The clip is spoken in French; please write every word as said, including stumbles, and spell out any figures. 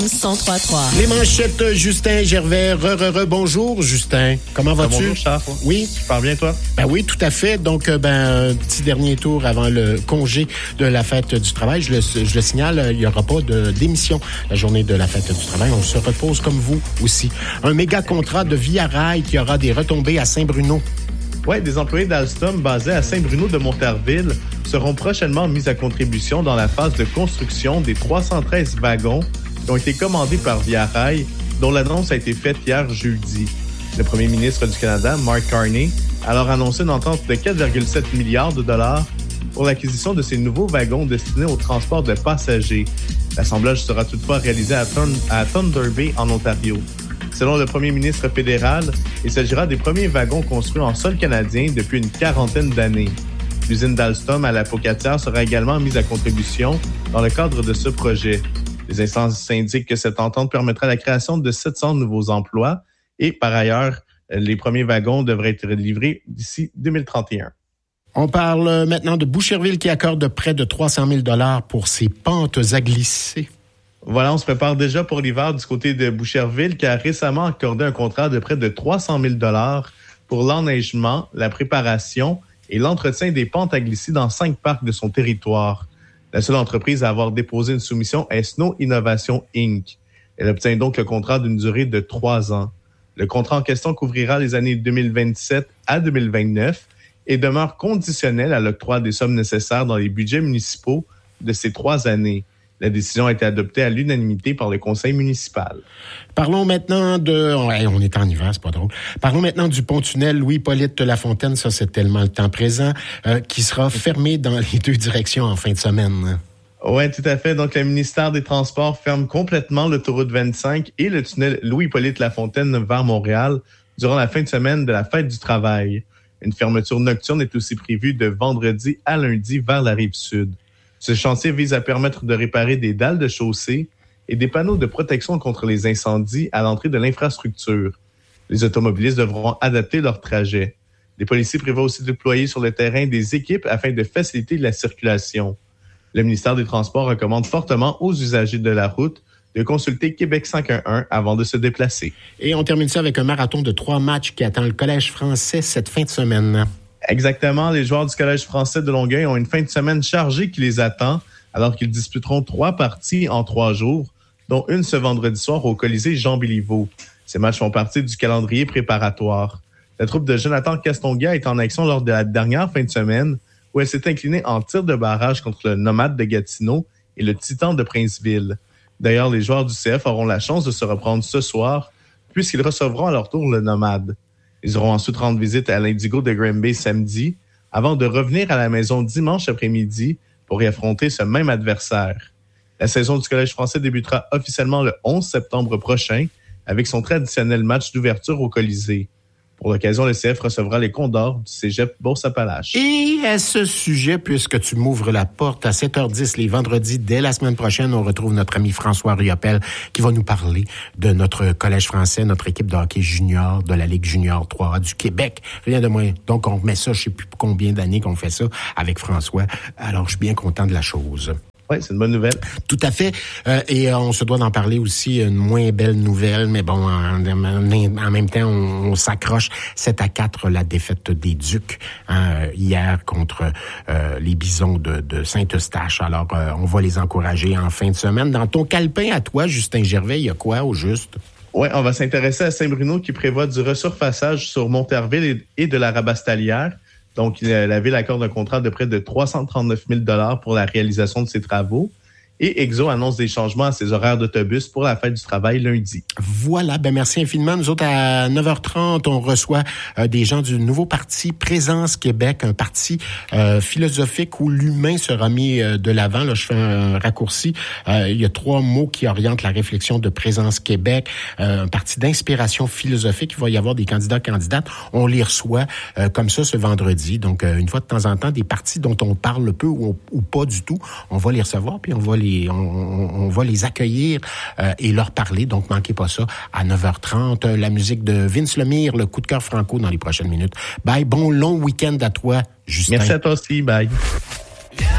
cent trois trois. Les manchettes, Justin Gervais. Re, re, re, bonjour, Justin. Comment vas-tu? Bonjour, Charles. Oui. Je parle bien, toi? Ben oui, tout à fait. Donc, ben, un petit dernier tour avant le congé de la fête du travail. Je le, je le signale, il n'y aura pas de démission la journée de la fête du travail. On se repose comme vous aussi. Un méga contrat de Via Rail qui aura des retombées à Saint-Bruno. Oui, des employés d'Alstom basés à Saint-Bruno de Montarville seront prochainement mis à contribution dans la phase de construction des trois cent treize wagons qui ont été commandés par Via Rail, dont l'annonce a été faite hier jeudi. Le premier ministre du Canada, Mark Carney, a alors annoncé une entente de quatre virgule sept milliards de dollars pour l'acquisition de ces nouveaux wagons destinés au transport de passagers. L'assemblage sera toutefois réalisé à, Thun- à Thunder Bay, en Ontario. Selon le premier ministre fédéral, il s'agira des premiers wagons construits en sol canadien depuis une quarantaine d'années. L'usine d'Alstom à la Pocatière sera également mise à contribution dans le cadre de ce projet. Les instances indiquent que cette entente permettra la création de sept cents nouveaux emplois et, par ailleurs, les premiers wagons devraient être livrés d'ici deux mille trente et un. On parle maintenant de Boucherville qui accorde près de trois cent mille dollars pour ses pentes à glisser. Voilà, on se prépare déjà pour l'hiver du côté de Boucherville qui a récemment accordé un contrat de près de trois cent mille dollars pour l'enneigement, la préparation et l'entretien des pentes à glisser dans cinq parcs de son territoire. La seule entreprise à avoir déposé une soumission est Snow Innovation Incorporated. Elle obtient donc le contrat d'une durée de trois ans. Le contrat en question couvrira les années deux mille vingt-sept à deux mille vingt-neuf et demeure conditionnel à l'octroi des sommes nécessaires dans les budgets municipaux de ces trois années. La décision a été adoptée à l'unanimité par le conseil municipal. Parlons maintenant de... Ouais, on est en hiver, c'est pas drôle. Parlons maintenant du pont-tunnel Louis-Hippolyte Lafontaine, ça c'est tellement le temps présent, euh, qui sera fermé dans les deux directions en fin de semaine. Oui, tout à fait. Donc, le ministère des Transports ferme complètement l'autoroute vingt-cinq et le tunnel Louis-Hippolyte Lafontaine vers Montréal durant la fin de semaine de la fête du travail. Une fermeture nocturne est aussi prévue de vendredi à lundi vers la rive sud. Ce chantier vise à permettre de réparer des dalles de chaussée et des panneaux de protection contre les incendies à l'entrée de l'infrastructure. Les automobilistes devront adapter leur trajet. Les policiers prévoient aussi de déployer sur le terrain des équipes afin de faciliter la circulation. Le ministère des Transports recommande fortement aux usagers de la route de consulter Québec cinq un un avant de se déplacer. Et on termine ça avec un marathon de trois matchs qui attend le Collège français cette fin de semaine. Exactement. Les joueurs du Collège français de Longueuil ont une fin de semaine chargée qui les attend, alors qu'ils disputeront trois parties en trois jours, dont une ce vendredi soir au Colisée Jean Béliveau. Ces matchs font partie du calendrier préparatoire. La troupe de Jonathan Castonguay est en action lors de la dernière fin de semaine, où elle s'est inclinée en tir de barrage contre le Nomade de Gatineau et le Titan de Princeville. D'ailleurs, les joueurs du C F auront la chance de se reprendre ce soir, puisqu'ils recevront à leur tour le Nomade. Ils auront ensuite rendre visite à l'Indigo de Granby samedi, avant de revenir à la maison dimanche après-midi pour y affronter ce même adversaire. La saison du Collège français débutera officiellement le onze septembre prochain, avec son traditionnel match d'ouverture au Colisée. Pour l'occasion, le C F recevra les Condors du cégep Beauce-Appalaches. Et à ce sujet, puisque tu m'ouvres la porte à sept heures dix les vendredis, dès la semaine prochaine, on retrouve notre ami François Riopel qui va nous parler de notre Collège français, notre équipe de hockey junior de la Ligue junior trois A du Québec. Rien de moins. Donc, on met ça, je sais plus combien d'années qu'on fait ça avec François. Alors, je suis bien content de la chose. Oui, c'est une bonne nouvelle. Tout à fait. Euh, et euh, on se doit d'en parler aussi, une moins belle nouvelle, mais bon, en, en même temps, on, on s'accroche sept à quatre la défaite des Ducs hein, hier contre euh, les Bisons de, de Saint-Eustache. Alors, euh, on va les encourager en fin de semaine. Dans ton calepin à toi, Justin Gervais, il y a quoi au juste? Oui, on va s'intéresser à Saint-Bruno qui prévoit du resurfaçage sur Monterville et, et de la Rabastalière. Donc, la ville accorde un contrat de près de trois cent trente-neuf mille dollars pour la réalisation de ces travaux. Et Exo annonce des changements à ses horaires d'autobus pour la fête du travail lundi. Voilà, ben merci infiniment. Nous autres, à neuf heures trente, on reçoit euh, des gens du nouveau parti Présence Québec, un parti euh, philosophique où l'humain sera mis euh, de l'avant. Là, je fais un raccourci. Euh, il y a trois mots qui orientent la réflexion de Présence Québec. Euh, un parti d'inspiration philosophique. Il va y avoir des candidats, candidates. On les reçoit euh, comme ça ce vendredi. Donc, euh, une fois de temps en temps, des partis dont on parle peu ou, ou pas du tout, on va les recevoir puis on va les On, on, on va les accueillir euh, et leur parler. Donc, manquez pas ça à neuf heures trente. La musique de Vince Lemire, le coup de cœur franco dans les prochaines minutes. Bye. Bon long week-end à toi, Justin. Merci à toi aussi. Bye.